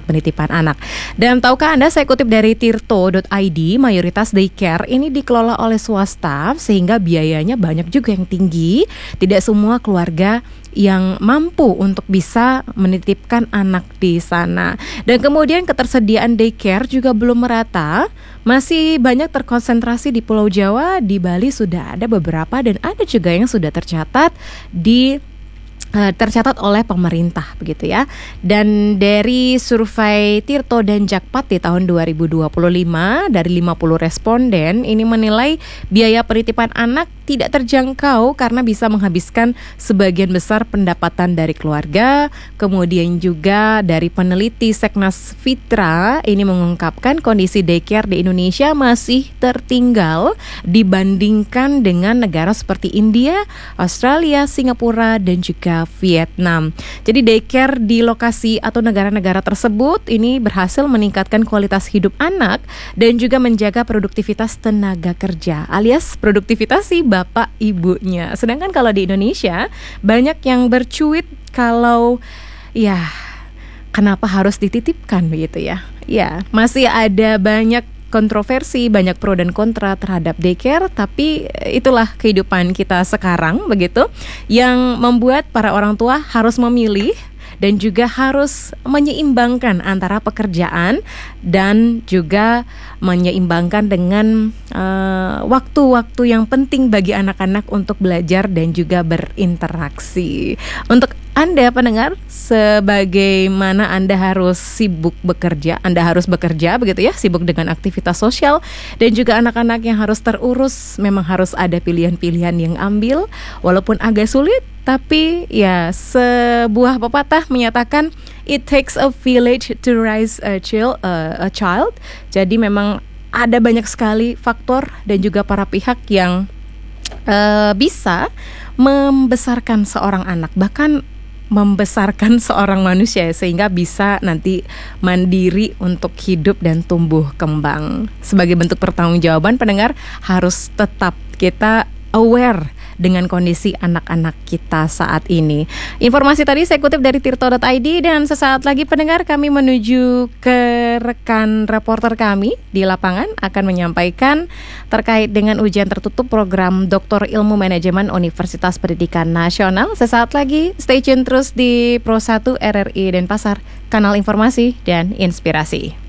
penitipan anak. Dan tahukah Anda, saya kutip dari tirto.id, mayoritas daycare ini dikelola oleh swasta sehingga biayanya banyak juga yang tinggi. Tidak semua keluarga yang mampu untuk bisa menitipkan anak di sana. Dan kemudian ketersediaan daycare juga belum merata, masih banyak terkonsentrasi di Pulau Jawa. Di Bali sudah ada beberapa dan ada juga yang sudah tercatat oleh pemerintah begitu ya. Dan dari survei Tirto dan Jakpat di tahun 2025, dari 50 responden ini menilai biaya penitipan anak tidak terjangkau karena bisa menghabiskan sebagian besar pendapatan dari keluarga. Kemudian juga dari peneliti Seknas Fitra ini mengungkapkan kondisi daycare di Indonesia masih tertinggal dibandingkan dengan negara seperti India, Australia, Singapura dan juga Vietnam. Jadi daycare di lokasi atau negara-negara tersebut ini berhasil meningkatkan kualitas hidup anak dan juga menjaga produktivitas tenaga kerja, alias produktivitas si bapak ibunya. Sedangkan kalau di Indonesia banyak yang bercuit kalau ya kenapa harus dititipkan begitu ya. Ya, masih ada banyak kontroversi, banyak pro dan kontra terhadap daycare, tapi itulah kehidupan kita sekarang begitu, yang membuat para orang tua harus memilih dan juga harus menyeimbangkan antara pekerjaan dan juga menyeimbangkan dengan waktu-waktu yang penting bagi anak-anak untuk belajar dan juga berinteraksi. Untuk Anda pendengar, sebagaimana Anda harus sibuk bekerja, Anda harus bekerja begitu ya, sibuk dengan aktivitas sosial dan juga anak-anak yang harus terurus, memang harus ada pilihan-pilihan yang ambil walaupun agak sulit. Tapi ya, sebuah pepatah menyatakan it takes a village to raise a child. Jadi memang ada banyak sekali faktor dan juga para pihak yang bisa membesarkan seorang anak, bahkan membesarkan seorang manusia sehingga bisa nanti mandiri untuk hidup dan tumbuh kembang. Sebagai bentuk pertanggungjawaban, pendengar harus tetap kita aware dengan kondisi anak-anak kita saat ini. Informasi tadi saya kutip dari tirto.id dan sesaat lagi pendengar kami menuju ke rekan reporter kami di lapangan akan menyampaikan terkait dengan ujian tertutup program Doktor Ilmu Manajemen Universitas Pendidikan Nasional. Sesaat lagi stay tune terus di Pro 1 RRI Denpasar, kanal informasi dan inspirasi.